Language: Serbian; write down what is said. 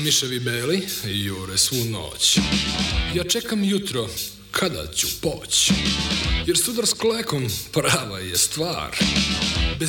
miševi beli jure svu noć. Ja čekam jutro kada ću poći, jer sudar s klekom prava je stvar.